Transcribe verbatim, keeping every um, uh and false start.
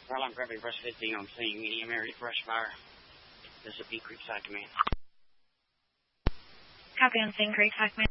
Well, I'm grabbing brush fifteen on scene, medium area brush fire. This is a P Creekside Command. Copy on scene, Creekside Command.